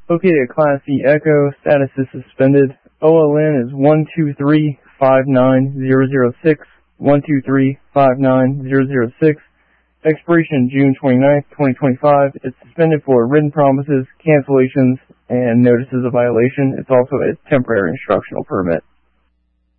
Located at Class C Echo, status is suspended. OLN is 123-59006, 123-59006. Expiration June 29th, 2025. It's suspended for written promises, cancellations, and notices of violation. It's also a temporary instructional permit.